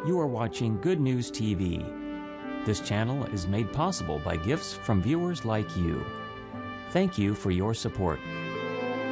You are watching Good News TV. This channel is made possible by gifts from viewers like you. Thank you for your support.